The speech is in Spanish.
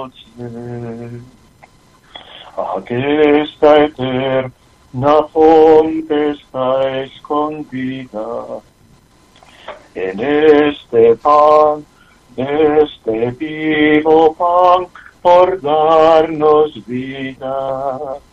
Aquesta eterna fonte está escondida en este pan, este vivo pan, por darnos vida.